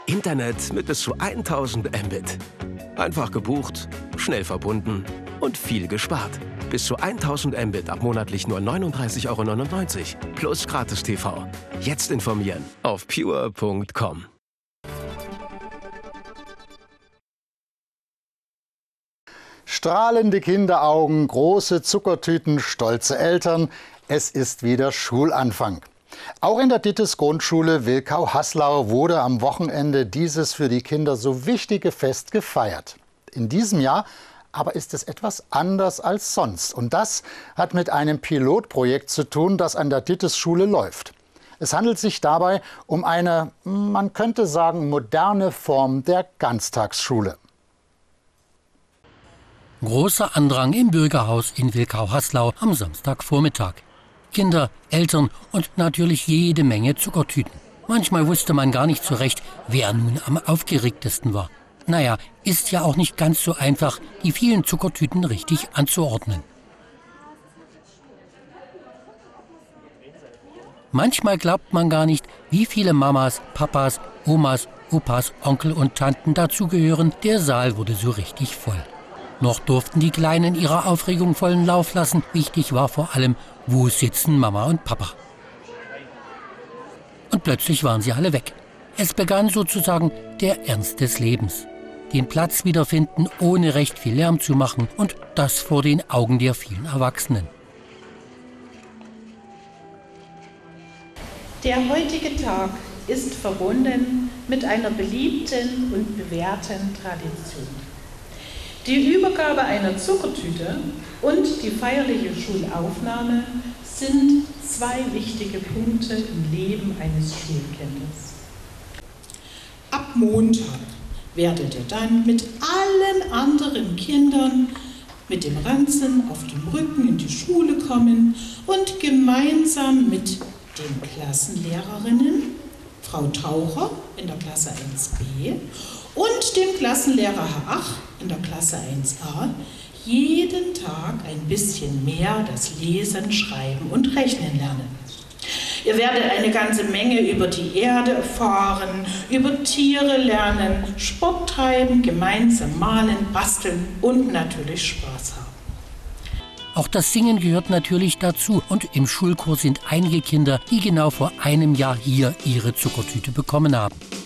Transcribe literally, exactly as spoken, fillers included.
Internet mit bis zu tausend Mbit. Einfach gebucht, schnell verbunden und viel gespart. Bis zu tausend Mbit ab monatlich nur neununddreißig Euro neunundneunzig. Plus gratis T V. Jetzt informieren auf pure punkt com. Strahlende Kinderaugen, große Zuckertüten, stolze Eltern. Es ist wieder Schulanfang. Auch in der Dittes Grundschule Wilkau-Haslau wurde am Wochenende dieses für die Kinder so wichtige Fest gefeiert. In diesem Jahr aber ist es etwas anders als sonst. Und das hat mit einem Pilotprojekt zu tun, das an der Dittes-Schule läuft. Es handelt sich dabei um eine, man könnte sagen, moderne Form der Ganztagsschule. Großer Andrang im Bürgerhaus in Wilkau-Haslau am Samstagvormittag. Kinder, Eltern und natürlich jede Menge Zuckertüten. Manchmal wusste man gar nicht so recht, wer nun am aufgeregtesten war. Naja, ist ja auch nicht ganz so einfach, die vielen Zuckertüten richtig anzuordnen. Manchmal glaubt man gar nicht, wie viele Mamas, Papas, Omas, Opas, Onkel und Tanten dazugehören. Der Saal wurde so richtig voll. Noch durften die Kleinen ihrer Aufregung vollen Lauf lassen. Wichtig war vor allem, wo sitzen Mama und Papa. Und plötzlich waren sie alle weg. Es begann sozusagen der Ernst des Lebens. Den Platz wiederfinden, ohne recht viel Lärm zu machen, und das vor den Augen der vielen Erwachsenen. Der heutige Tag ist verbunden mit einer beliebten und bewährten Tradition. Die Übergabe einer Zuckertüte und die feierliche Schulaufnahme sind zwei wichtige Punkte im Leben eines Schulkindes. Ab Montag werdet ihr dann mit allen anderen Kindern mit dem Ranzen auf dem Rücken in die Schule kommen und gemeinsam mit den Klassenlehrerinnen, Frau Taucher in der Klasse eins b und dem Klassenlehrer Herr Ach in der Klasse eins a jeden Tag ein bisschen mehr das Lesen, Schreiben und Rechnen lernen. Ihr werdet eine ganze Menge über die Erde erfahren, über Tiere lernen, Sport treiben, gemeinsam malen, basteln und natürlich Spaß haben. Auch das Singen gehört natürlich dazu, und im Schulchor sind einige Kinder, die genau vor einem Jahr hier ihre Zuckertüte bekommen haben.